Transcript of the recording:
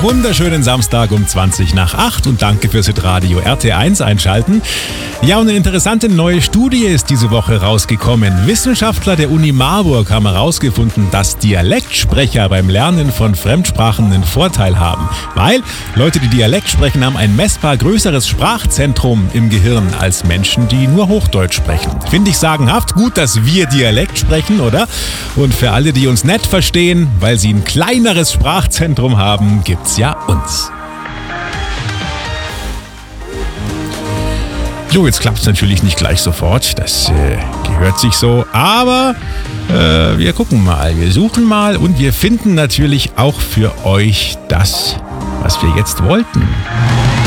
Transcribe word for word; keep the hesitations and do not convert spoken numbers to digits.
wunderschönen Samstag um zwanzig nach acht und danke fürs Hitradio R T eins einschalten. Ja, und eine interessante neue Studie ist diese Woche rausgekommen. Wissenschaftler der Uni Marburg haben herausgefunden, dass Dialektsprecher beim Lernen von Fremdsprachen einen Vorteil haben. Weil Leute, die Dialekt sprechen, haben ein messbar größeres Sprachzentrum im Gehirn als Menschen, die nur Hochdeutsch sprechen. Finde ich sagenhaft. Gut, dass wir Dialekt sprechen, oder? Und für alle, die uns nicht verstehen, weil sie ein kleineres Sprachzentrum haben, gibt's ja uns. Jo, jetzt klappt es natürlich nicht gleich sofort, das äh, gehört sich so, aber äh, wir gucken mal, wir suchen mal und wir finden natürlich auch für euch das, was wir jetzt wollten.